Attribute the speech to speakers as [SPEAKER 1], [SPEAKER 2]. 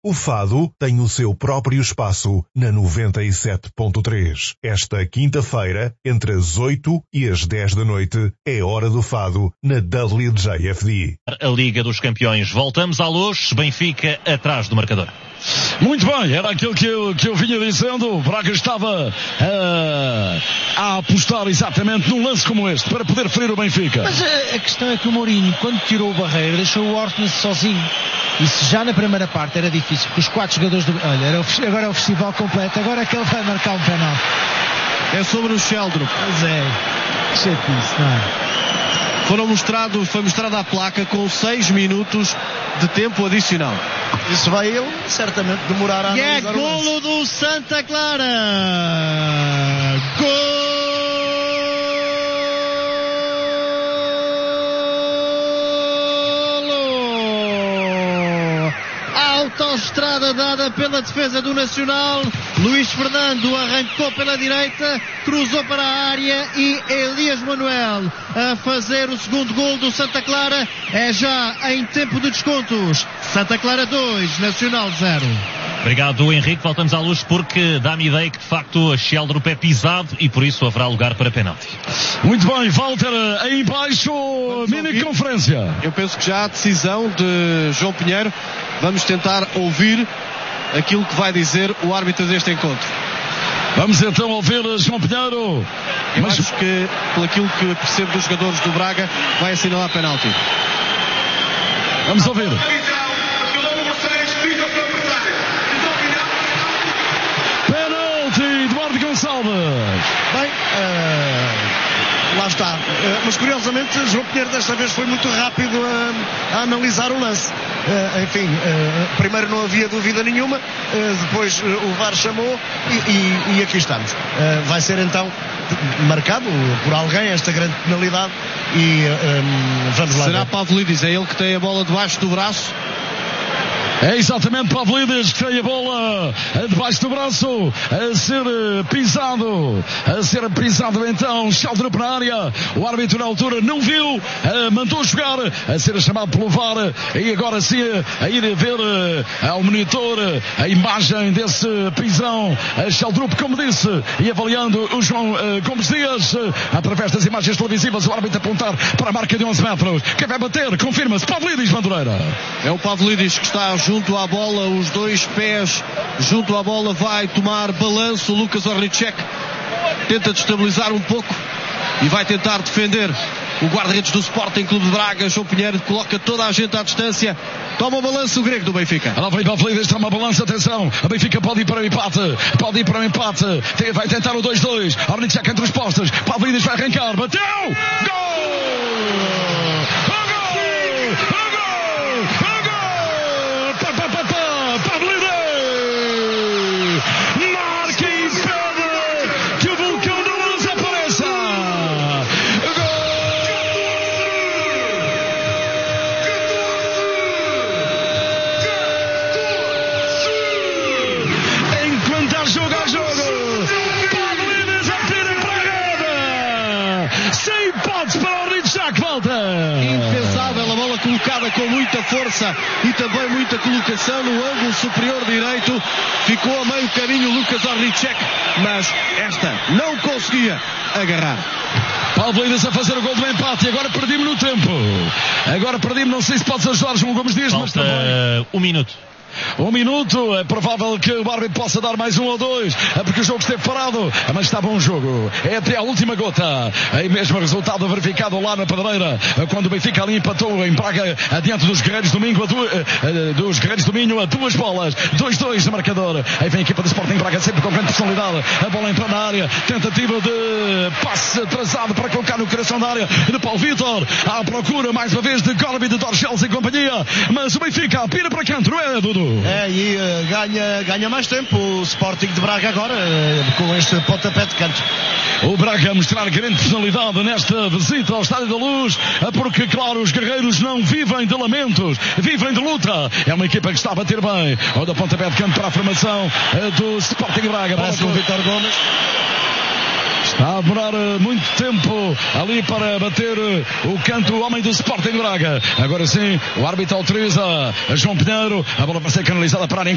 [SPEAKER 1] O fado tem o seu próprio espaço na 97.3. Esta quinta-feira, entre as 8 e as 10 da noite, é hora do fado na WJFD.
[SPEAKER 2] A Liga dos Campeões. Voltamos à luz. Benfica atrás do marcador.
[SPEAKER 3] Muito bem, era aquilo que eu vinha dizendo. O Braga estava a apostar exatamente num lance como este para poder ferir o Benfica.
[SPEAKER 4] Mas a questão é que o Mourinho, quando tirou o Barreiro, deixou o Ortnes sozinho. Isso já na primeira parte era difícil, porque os 4 jogadores do... Olha, agora é o festival completo, agora é que ele vai marcar um penal.
[SPEAKER 5] É sobre o Sheldrup.
[SPEAKER 4] Pois é, que chatice, não é?
[SPEAKER 5] Foi mostrada a placa com 6 minutos de tempo adicional.
[SPEAKER 6] Isso vai ele certamente demorar a analisar.
[SPEAKER 5] E é golo do Santa Clara. Golo! Autoestrada dada pela defesa do Nacional. Luís Fernando arrancou pela direita, cruzou para a área e Elias Manuel a fazer o segundo gol do Santa Clara. É já em tempo de descontos. Santa Clara 2, Nacional 0.
[SPEAKER 2] Obrigado, Henrique. Voltamos à luz porque dá-me ideia que de facto a Sheldrup é pisado e por isso haverá lugar para penalti.
[SPEAKER 3] Muito bem, Walter, aí embaixo, mini conferência.
[SPEAKER 5] Eu penso que já há decisão de João Pinheiro. Vamos tentar ouvir aquilo que vai dizer o árbitro deste encontro.
[SPEAKER 3] Vamos então ouvir João Pinheiro.
[SPEAKER 5] Mas acho que, pelo aquilo que percebo dos jogadores do Braga, vai assinalar penalti.
[SPEAKER 3] Vamos ouvir. Penalti, Eduardo Gonçalves.
[SPEAKER 6] Bem, lá está. Mas curiosamente João Pinheiro desta vez foi muito rápido a analisar o lance. Enfim, primeiro não havia dúvida nenhuma, depois o VAR chamou e aqui estamos. Vai ser então marcado por alguém esta grande penalidade e vamos lá.
[SPEAKER 5] Será Pavlidis, é ele que tem a bola debaixo do braço?
[SPEAKER 3] É exatamente Pavlidis que tem a bola debaixo do braço a ser pisado então Sheldrup na área. O árbitro na altura não viu, mandou jogar, a ser chamado pelo VAR e agora sim a ir ver ao monitor a imagem desse pisão. Sheldrup, como disse, e avaliando o João Gomes Dias através das imagens televisivas, o árbitro apontar para a marca de 11 metros. Quem vai bater? Confirma-se, Pavlidis, Madureira.
[SPEAKER 5] É o Pavlidis que está junto à bola, os dois pés junto à bola, vai tomar balanço. O Lucas Orlicek tenta destabilizar um pouco e vai tentar defender o guarda-redes do Sporting Clube de Braga. João Pinheiro coloca toda a gente à distância. Toma o balanço o grego do Benfica.
[SPEAKER 3] Lá vem Pavlidis, toma o balanço, atenção. A Benfica pode ir para o empate. Vai tentar o 2-2. Orlicek entre os postos. Pavlidis vai arrancar. Bateu! Gol!
[SPEAKER 5] Impensável, a bola colocada com muita força e também muita colocação no ângulo superior direito. Ficou a meio caminho Lucas Orlicek, mas esta não conseguia agarrar.
[SPEAKER 3] Pavlidis a fazer o gol do empate e agora perdi-me no tempo. Não sei se podes ajudar João Gomes Dias, mas também...
[SPEAKER 2] 1 minuto.
[SPEAKER 3] 1 minuto, é provável que o árbitro possa dar mais 1 ou 2, porque o jogo esteve parado, mas está bom o jogo, é até a última gota. Aí mesmo o resultado verificado lá na Pedreira, quando o Benfica ali empatou em Braga, adiante dos Guerreiros do Minho, a 2 bolas, 2-2 no marcador. Aí vem a equipa do Sporting Braga sempre com grande personalidade, a bola entrou na área, tentativa de passe atrasado para colocar no coração da área de Paulo Vitor, à procura mais uma vez de Gorbi, de Dorchels e companhia, mas o Benfica pira para canto, não é, Dudu?
[SPEAKER 6] E ganha mais tempo o Sporting de Braga agora, com este pontapé de canto.
[SPEAKER 3] O Braga a mostrar grande personalidade nesta visita ao Estádio da Luz, porque, claro, os guerreiros não vivem de lamentos, vivem de luta. É uma equipa que está a bater bem. Olha o pontapé de canto para a formação do Sporting de Braga.
[SPEAKER 6] Parece com o Vítor Gomes.
[SPEAKER 3] Está a demorar muito tempo ali para bater o canto, o homem do Sporting Braga. Agora sim, o árbitro autoriza João Pinheiro. A bola vai ser canalizada para a área.